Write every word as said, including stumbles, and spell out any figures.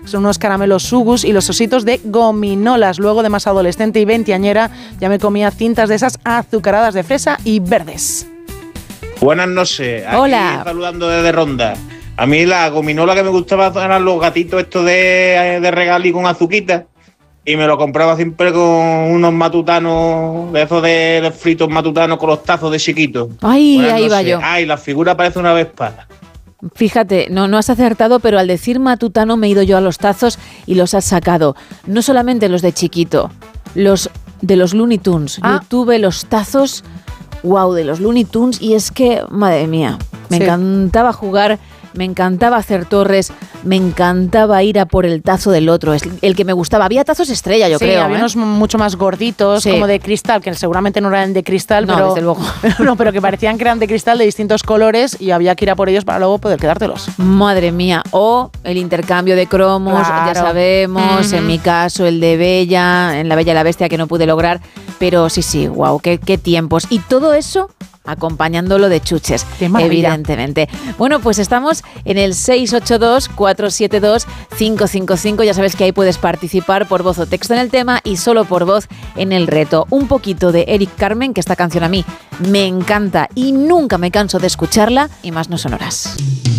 son unos caramelos Sugus, y los ositos de gominolas. Luego, de más adolescente y veinteañera, ya me comía cintas de esas azucaradas de fresa y verdes. Buenas noches. Aquí Hola. Saludando desde Ronda. A mí la gominola que me gustaba eran los gatitos estos de, de regalí con azuquita. Y me lo compraba siempre con unos matutanos, de esos de, de fritos matutanos con los tazos de chiquitos. Ay, Buenas ahí va noches. yo. Ay, la figura parece una vespada. Fíjate, no, no has acertado, pero al decir matutano me he ido yo a los tazos y los has sacado. No solamente los de chiquito, los de los Looney Tunes. Ah. Yo tuve los tazos, wow, de los Looney Tunes, y es que, madre mía, me Sí. encantaba jugar, me encantaba hacer torres, me encantaba ir a por el tazo del otro, es el que me gustaba. Había tazos estrella, yo sí, creo. había ¿eh? unos mucho más gorditos, Sí. como de cristal, que seguramente no eran de cristal, No, pero, desde luego. no, pero que parecían que eran de cristal de distintos colores, y había que ir a por ellos para luego poder quedártelos. Madre mía, o el intercambio de cromos, Claro. ya sabemos, Ujú. en mi caso el de Bella, en La Bella y la Bestia, que no pude lograr, pero sí, sí, wow, qué, qué tiempos. Y todo eso acompañándolo de chuches, Qué maravilla. evidentemente. Bueno, pues estamos en el seis ocho dos, cuatro siete dos, cinco cinco cinco, ya sabes que ahí puedes participar por voz o texto en el tema y solo por voz en el reto. Un poquito de Eric Carmen, que esta canción a mí me encanta y nunca me canso de escucharla, y más no sonoras.